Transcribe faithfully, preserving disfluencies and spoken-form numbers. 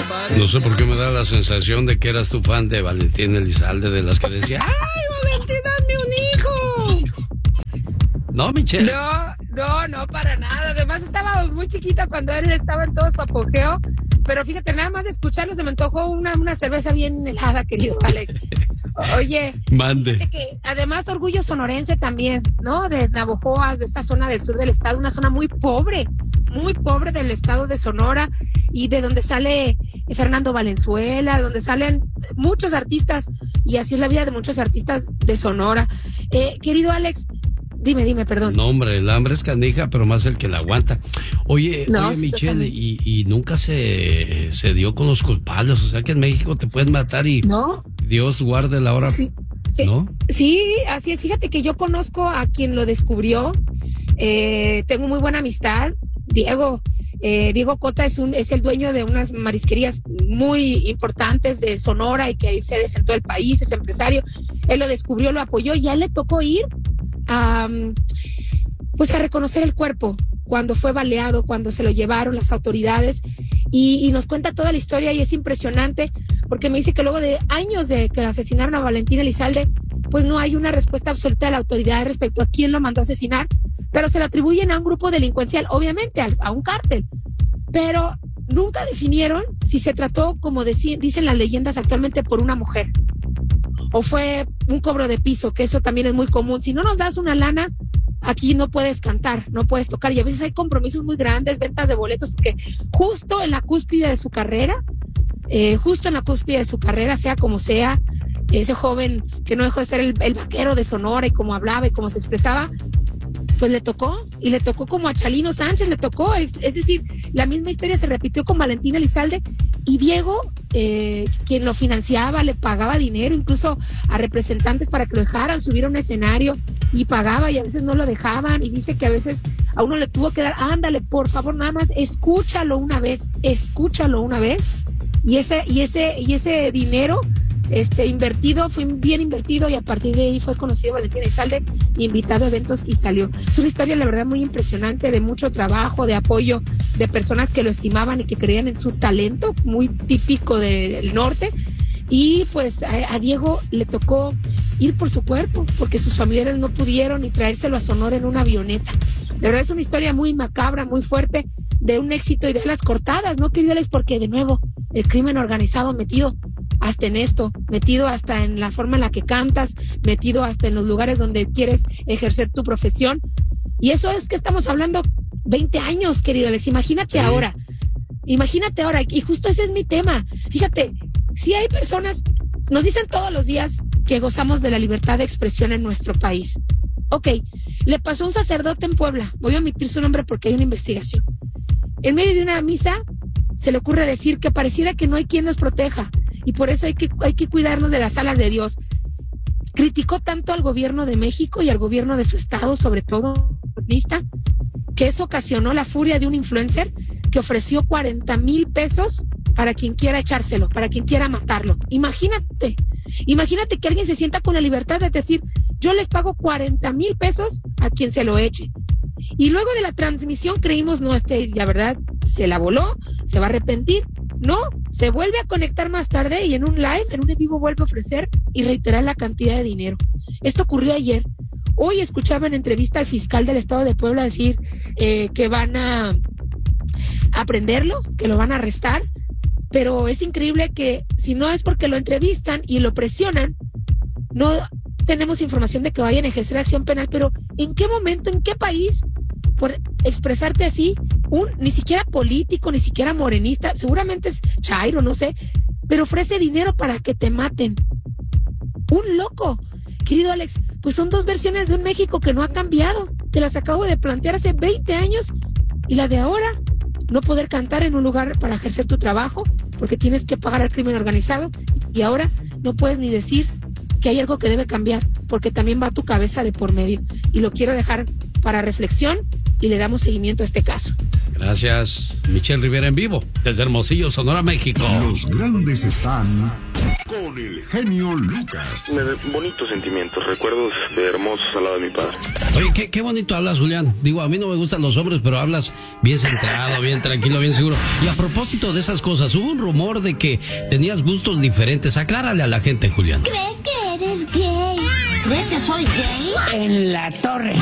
No sé por qué me da la sensación de que eras tu fan de Valentín Elizalde, de las que decía, ¡ay, Valentín, hazme un hijo! ¿No, Michelle? No, no, no, para nada. Además, estaba muy chiquita cuando él estaba en todo su apogeo. Pero fíjate, nada más de escucharlo se me antojó una, una cerveza bien helada, querido Alex. Oye, mande. Fíjate que además orgullo sonorense también, ¿no? De Navojoas, de esta zona del sur del estado, una zona muy pobre, muy pobre del estado de Sonora, y de donde sale Fernando Valenzuela, donde salen muchos artistas, y así es la vida de muchos artistas de Sonora. Eh, querido Alex, dime, dime, perdón. No, hombre, el hambre es canija, pero más el que la aguanta. Oye, no, oye sí, Michelle, y, y nunca se, se dio con los culpables, o sea que en México te pueden matar y no. Dios guarde la hora. Sí, sí, ¿no? Sí, así es. Fíjate que yo conozco a quien lo descubrió, eh, tengo muy buena amistad, Diego. Eh, Diego Cota es un es el dueño de unas marisquerías muy importantes de Sonora y que hay sedes en todo el país, es empresario. Él lo descubrió, lo apoyó y a él le tocó ir a, pues a reconocer el cuerpo cuando fue baleado, cuando se lo llevaron las autoridades, y, y nos cuenta toda la historia y es impresionante porque me dice que luego de años de que asesinaron a Valentín Elizalde, pues no hay una respuesta absoluta de la autoridad respecto a quién lo mandó a asesinar, pero se lo atribuyen a un grupo delincuencial, obviamente a, a un cártel, pero nunca definieron si se trató, como deci- dicen las leyendas actualmente, por una mujer o fue un cobro de piso, que eso también es muy común. Si no nos das una lana, aquí no puedes cantar, no puedes tocar, y a veces hay compromisos muy grandes, ventas de boletos, porque justo en la cúspide de su carrera, eh, justo en la cúspide de su carrera, sea como sea, ese joven que no dejó de ser el, el vaquero de Sonora y cómo hablaba y cómo se expresaba, pues le tocó, y le tocó como a Chalino Sánchez, le tocó, es, es decir, la misma historia se repitió con Valentín Elizalde, y Diego, eh, quien lo financiaba, le pagaba dinero, incluso a representantes para que lo dejaran subir a un escenario, y pagaba, y a veces no lo dejaban, y dice que a veces a uno le tuvo que dar, ándale, por favor, nada más, escúchalo una vez, escúchalo una vez, y ese, y ese, y ese dinero Este invertido, fue bien invertido, y a partir de ahí fue conocido Valentín Elizalde, invitado a eventos y salió. Es una historia, la verdad, muy impresionante, de mucho trabajo, de apoyo, de personas que lo estimaban y que creían en su talento, muy típico del norte. Y pues a, a Diego le tocó ir por su cuerpo, porque sus familiares no pudieron, y traérselo a Sonora en una avioneta. La verdad es una historia muy macabra, muy fuerte, de un éxito y de las cortadas, ¿no, querido Alex? Porque de nuevo, el crimen organizado metido hasta en esto, metido hasta en la forma en la que cantas, metido hasta en los lugares donde quieres ejercer tu profesión. Y eso es que estamos hablando veinte años, querido Alex, imagínate sí. ahora, imagínate ahora, y justo ese es mi tema. Fíjate, si hay personas, nos dicen todos los días que gozamos de la libertad de expresión en nuestro país. Ok, le pasó a un sacerdote en Puebla, voy a omitir su nombre porque hay una investigación. En medio de una misa se le ocurre decir que pareciera que no hay quien nos proteja, y por eso hay que, hay que cuidarnos de las alas de Dios. Criticó tanto al gobierno de México y al gobierno de su estado, sobre todo, que eso ocasionó la furia de un influencer que ofreció cuarenta mil pesos para quien quiera echárselo, para quien quiera matarlo. Imagínate, imagínate que alguien se sienta con la libertad de decir, yo les pago cuarenta mil pesos a quien se lo eche. Y luego de la transmisión creímos, no, este, la verdad, se la voló, se va a arrepentir. No, se vuelve a conectar más tarde y en un live, en un en vivo, vuelve a ofrecer y reiterar la cantidad de dinero. Esto ocurrió ayer. Hoy escuchaba en entrevista al fiscal del estado de Puebla decir eh, que van a, a prenderlo, que lo van a arrestar, pero es increíble que si no es porque lo entrevistan y lo presionan, no tenemos información de que vayan a ejercer acción penal. Pero ¿en qué momento, en qué país, por expresarte así, un ni siquiera político, ni siquiera morenista, seguramente es chairo, no sé, pero ofrece dinero para que te maten? Un loco, querido Alex. Pues son dos versiones de un México que no ha cambiado. Te las acabo de plantear hace veinte años, y la de ahora, no poder cantar en un lugar para ejercer tu trabajo porque tienes que pagar al crimen organizado, y ahora no puedes ni decir que hay algo que debe cambiar porque también va tu cabeza de por medio. Y lo quiero dejar para reflexión, y le damos seguimiento a este caso. Gracias, Michelle Rivera en vivo, desde Hermosillo, Sonora, México. Los grandes están con el genio Lucas. Me da bonitos sentimientos, recuerdos hermosos al lado de mi padre. Oye, qué, qué bonito hablas, Julián. Digo, a mí no me gustan los hombres, pero hablas bien centrado, bien tranquilo, bien seguro. Y a propósito de esas cosas, hubo un rumor de que tenías gustos diferentes. Aclárale a la gente, Julián. ¿Cree que eres gay? ¿Cree que soy gay? En la torre.